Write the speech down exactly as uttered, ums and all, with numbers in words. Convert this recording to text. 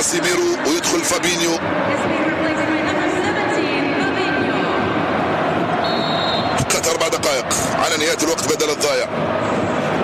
كاسيميرو ويدخل فابينيو. بقت أربع دقائق على نهاية الوقت بدل الضايع.